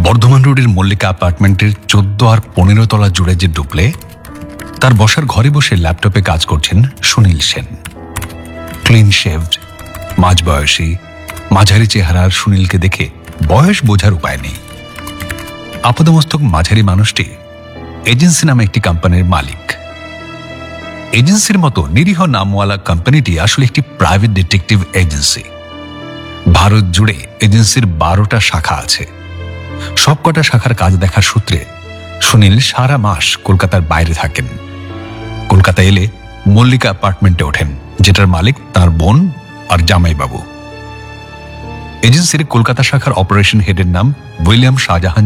বর্ধমান রোডের মল্লিকা অ্যাপার্টমেন্টের 14 আর 15 তলা জুড়ে যে ঢুকলে তার বসার ঘরে বসে ল্যাপটপে কাজ করছেন সুনীল সেন। ক্লিন শেভড, মাঝবয়সী, মাঝারি চেহারার সুনীলকে দেখে বয়স বোঝার উপায় নেই। আপাদমস্তক মাঝারি মানুষটি এজেন্সি নামে একটি কোম্পানির মালিক। এজেন্সির মতো নিরীহ নামওয়ালা কোম্পানিটি আসলে একটি প্রাইভেট ডিটেকটিভ এজেন্সি। ভারত জুড়ে এজেন্সির 12টা শাখা আছে। সবকটা শাখার কাজ দেখার সূত্রে সুনীল সারা মাস কলকাতার বাইরে থাকেন। কলকাতা এলে মল্লিকা অ্যাপার্টমেন্টে ওঠেন, যেটার মালিক তার বোন আর জামাইবাবু। এজেন্সির কলকাতা শাখার অপারেশন হেডের নাম উইলিয়াম শাহজাহান